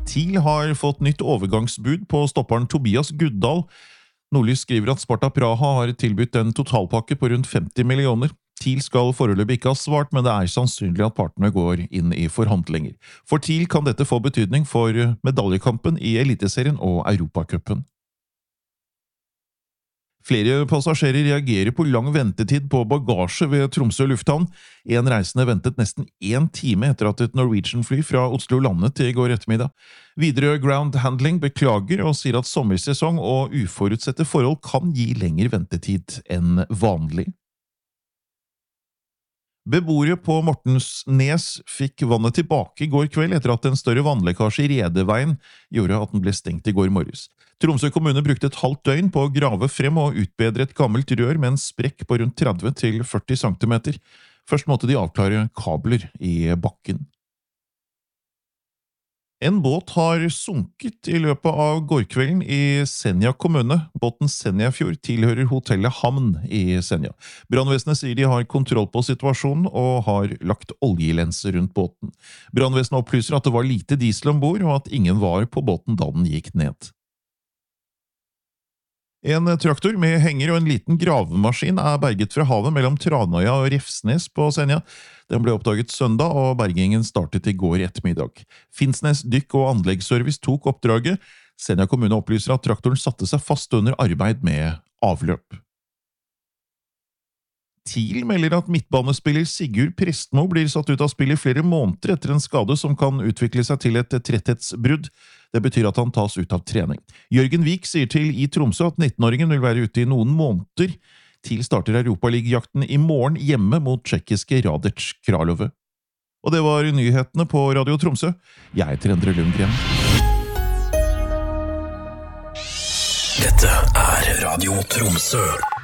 TIL har fått nytt overgangsbud på stopperen Tobias Guddal. Nordlys skriver at Sparta Praha har tilbudt en totalpakke på rundt 50 millioner. TIL skal foreløpig ikke ha svart, men det er sannsynlig at partene går inn i forhandlinger. For TIL kan dette få betydning for medaljekampen i Eliteserien og Europacupen. Flere passasjerer reagerer på lang ventetid på bagasje ved Tromsø lufthavn. En reisende ventet nesten 1 time etter at et Norwegian-fly fra Oslo landet i går ettermiddag. Videre Ground Handling beklager og sier at sommersesong og uforutsette forhold kan gi lengre ventetid enn vanlig. Beboere på Mortensnes fikk vannet tilbake i går kveld etter at en større vannlekkasje i Redeveien gjorde at den ble stengt i går morges. Tromsø kommune brukte et halvt døgn på å grave frem og utbedre et gammelt rør med en sprekk på rundt 30 til 40 cm. Først måtte de avklare kabler i bakken. En båt har sunket i løpet av gårkvelden i Senja kommune. Båten Senjafjord tilhører hotellet Hamn i Senja. Brannvesenet sier de har kontroll på situasjonen og har lagt oljelenser rundt båten. Brannvesenet opplyser at det var lite diesel ombord og at ingen var på båten da den gikk ned. En traktor med henger og en liten gravemaskin er berget fra havet mellom Tranøya og Refsnes på Senja. Den ble oppdaget søndag, og bergingen startet i går ettermiddag. Finnsnes Dykk- og Anleggsservice tok oppdraget. Senja kommune opplyser at traktoren satte seg fast under arbeid med avløp. TIL melder at midtbanespiller Sigurd Prestmo blir satt ut av spill i flere måneder etter en skade som kan utvikle seg til et tretthetsbrudd. Det betyr at han tas ut av trening. Jørgen Vik sier til i Tromsø at 19-åringen vil være ute i noen måneder. TIL starter Europaligajakten i morgen hjemme mot tsjekkiske Radec Kralove. Og det var nyhetene på Radio Tromsø. Jeg heter Endre Lundgren. Dette er Radio Tromsø.